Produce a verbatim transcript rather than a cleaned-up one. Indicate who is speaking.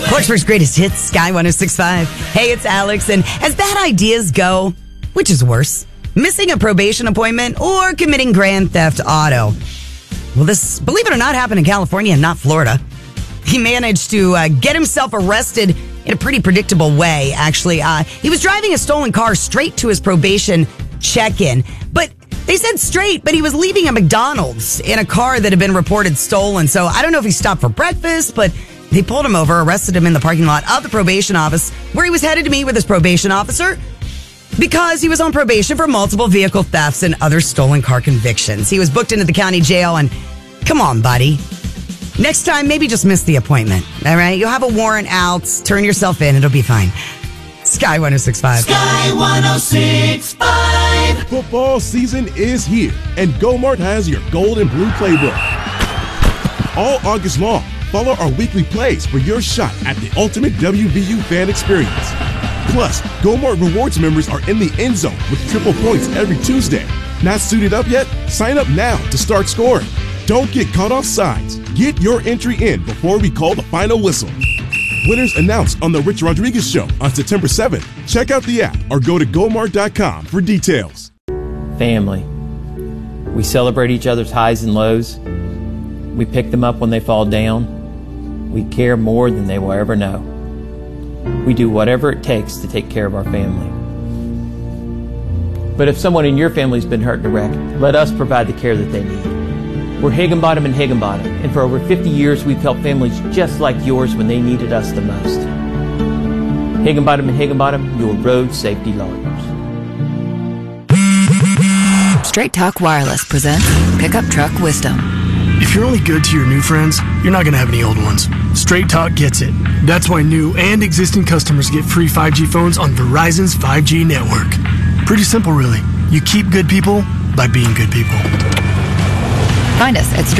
Speaker 1: Clarksburg's greatest hits, Sky one oh six point five. Hey, it's Alex, and as bad ideas go, which is worse, missing a probation appointment or committing grand theft auto? Well, this, believe it or not, happened in California and not Florida. He managed to uh, get himself arrested in a pretty predictable way, actually. Uh, he was driving a stolen car straight to his probation check-in, but they said straight, but he was leaving a McDonald's in a car that had been reported stolen. So I don't know if he stopped for breakfast, but they pulled him over, arrested him in the parking lot of the probation office, where he was headed to meet with his probation officer because he was on probation for multiple vehicle thefts and other stolen car convictions. He was booked into the county jail, and come on, buddy. Next time, maybe just miss the appointment, all right? You'll have a warrant out. Turn yourself in. It'll be fine. Sky one oh six point five.
Speaker 2: Sky one oh six point five.
Speaker 3: Football season is here, and GoMart has your gold and blue playbook. All August long, follow our weekly plays for your shot at the ultimate W V U fan experience. Plus, GoMart Rewards members are in the end zone with triple points every Tuesday. Not suited up yet? Sign up now to start scoring. Don't get caught off sides. Get your entry in before we call the final whistle. Winners announced on The Rich Rodriguez Show on September seventh. Check out the app or go to gomart dot com for details.
Speaker 4: Family. We celebrate each other's highs and lows. We pick them up when they fall down. We care more than they will ever know. We do whatever it takes to take care of our family. But if someone in your family's been hurt in a wreck, let us provide the care that they need. We're Higginbottom and Higginbottom, and for over fifty years we've helped families just like yours when they needed us the most. Higginbottom and Higginbottom, your road safety lawyers.
Speaker 5: Straight Talk Wireless presents Pickup Truck Wisdom.
Speaker 6: If you're only good to your new friends, you're not going to have any old ones. Straight Talk gets it. That's why new and existing customers get free five G phones on Verizon's five G network. Pretty simple, really. You keep good people by being good people.
Speaker 5: Find us at